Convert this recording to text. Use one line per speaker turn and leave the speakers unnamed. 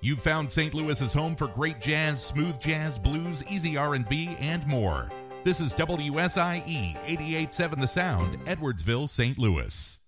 You've found St. Louis's home for great jazz, smooth jazz, blues, easy R&B, and more. This is WSIE 88.7 The Sound, Edwardsville, St. Louis.